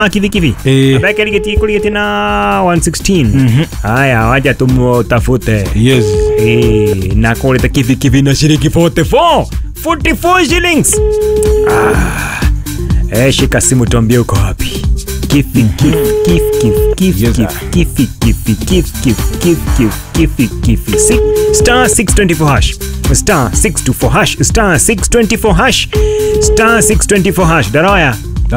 kivi. Abeke ligeti kuligeti na 116. Haya, wacha tumutafute. Yes. Na kuleta kivi na shilingi 44 shillings. Shika simu tuambie uko wapi. Kifi. Star 624 hash. Star 624 hash. Star 624 hash. Star 624 hash. Daroya.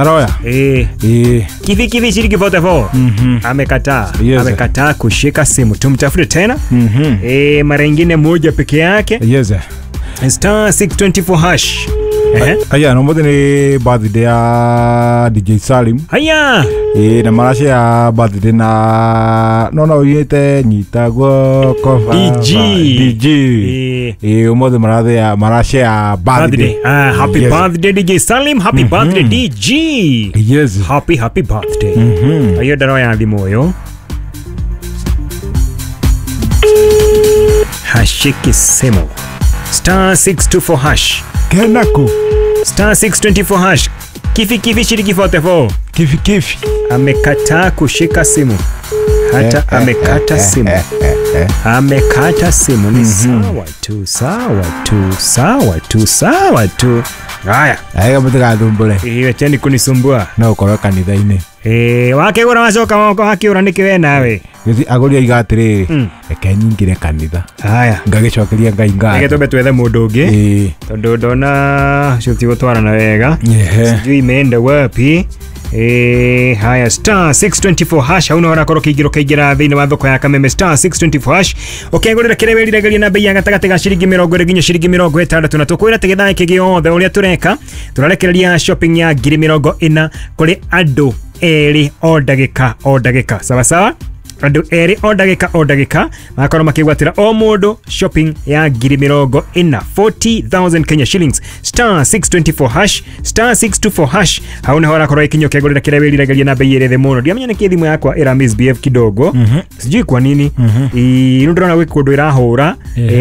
Kivi shilingi 44. Amekataa. Yes. Amekataa kushika simu. Tumtafute tena. Mara nyingine moja peke yake. Yes. Star 624 hash. Aya, no ni birthday ya DJ Salim. Aya. Na marashe ya birthday na yete nyitagwo kofa. DJ. Umode marashe ya birthday. Happy birthday DJ Salim. Happy birthday DJ. Yes. Happy birthday. Ayo daro ya moyo. Hashiki semo. Star 624 hash. Kenako. Star 624 hash. Kifi shilingi 44. Kifi. Amekataa kushika simu. Hata amekata simu. Amekata simu. Ni sawa tu. Haya. Aya mutaka dumbule. Cheni kunisumbua. Na ukoro kanitha-ini. Wake gora wacoka moko hakiura nikiwe nawe. Githi agoria igatiriri. Eke nyingire kanitha. Haya. Ngagicokeria ngai ngai. Ege tobe twethe mundu ungi. Tondu ndona shuti gutwarana wega. Sijui imeenda wapi. Haya, star 624 hash. Hauna wana koro kigiro kigira thini wa thoko ya Kameme. Star 624 hash. Ukengurira kirebe riregeria na bei ya gatagati ga shilingi 20 nginya shilingi 60 na tukwira tigitha kigiothe uria tureka turarekereria shopping ya 40 kuri andu eri o ndagika sawa andu eri o ndagika makorwo makigwatira o mundu shopping ya 40,000 Kenya shillings. Star 624 hash. Star 624 hash. Hauna hora korwo ikinyo kegurira kirebe riregeria na bei ire muno. Ndiamenya ni kithimu yakwa ira misbehave kidogo. Sijui kwa nini. Ndurona gwe kundu irahura.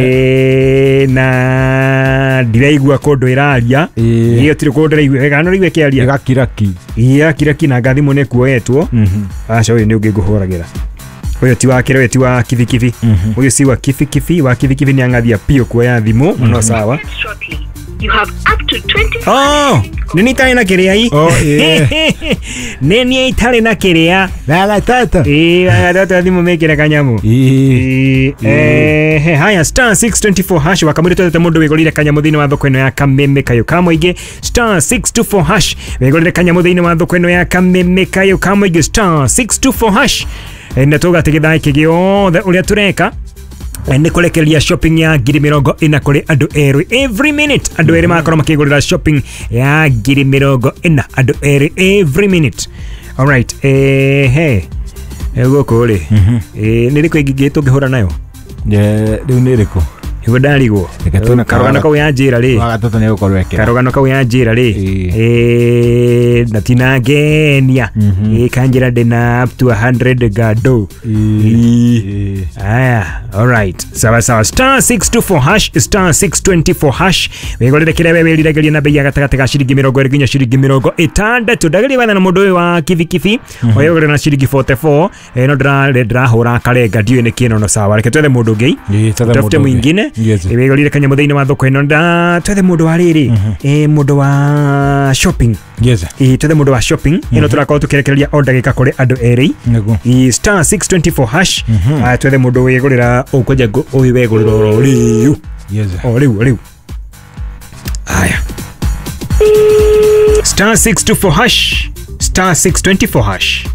Na ndiraigua kundu iraria. Iyo tiri kundu iraigua wega no riwe kiaria. Gakiraki na gathimu ne kuoyetwo. Aca uyu ni ungi nguhuragira. Uyo ti wa kire ti wa kivi. Uyo si wa kivi wa kivi ni angathia pio kuoya thimu no sawa. You have up to 20. Nini tare na kiria hii? Nini itare na kiria? Wala tata. Tata thimu mekira kanyamu. Haya, star 624 hash wakamuri tote mundu wigorire kanyamu thini wa thoko ino ya Kameme kayo kamoige. Star 624 hash wigorire kanyamu thini wa thoko ino ya Kameme kayo kamoige. Star 624 hash. Natoga tigithai kigiothe uria tureka ni kurekeria shopping ya 40 kuri andu eri every minute. Andu eri makoro makigurira shopping ya 40 andu eri every minute. All right. Goko ri niriko ingigito ngihura nayo riu niriko igo ndarigwo karogano kau ya njira ri wagatatu ni gukorwo ekera karogano kau ya njira ri natina ngenia kanjira ndina up to 100 gado. All right, sawa star 624 hash. Star 624 hash wigorire kirebe wiriregeria na bei ya gatagati ga shilingi 20 nginya shilingi 60 ndagiri wana na mundu wa kivi oyogore na shilingi 44 no ndra karenga ndio ni kino no sawa reke twethe mundu ngi tafute mwingine wigorire kanyamu thini wa thoko ino nda twethe mundu wa riri mundu wa shopping. Yes. Twethe mundu wa shopping ino turakorwo tukirekereria o ndagika kuri andu eri. Star 624 hash twethe mundu wigurira ukwenja uyu wegurira riu. Yes. Riu. Aya. Star 624 hash. Star 624 hash.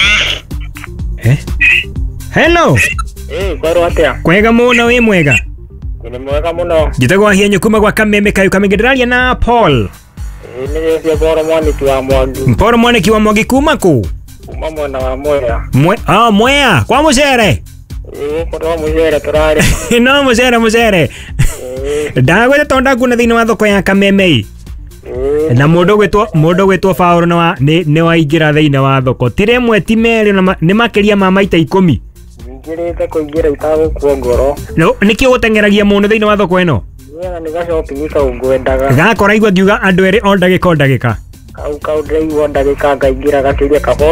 Hello. Kwaro atia. Kwega muno wi mwega. Ni mwega muno. Jitagwa hienye kuma kwa Kameme kayo kamigederalia na Paul. Ni Mporo Mwaniki wa Mwangi. Mporo Mwaniki wa Mwangi kuma ku. Kuma mwana wa Mwea. Mwea kwa Mucere. Kwa Mucere turari. No Mucere. Ndagwete tonda kuna thini wa thoko ya Kameme. Na mundu gwetwo Paul ni waingira thini wa thoko. Tire mwe ti meri ni makiria ma maita 10. Ngirite kuingira itagukuo ngoro. No niki gutengeragia mundu thini wa thoko ino. Ni ga shopping ka ungwendaga. Gakora igwa ngiuga andu eri o ndagika. Kau ndĩraigua ndagĩka ngaingĩra gakĩria kabo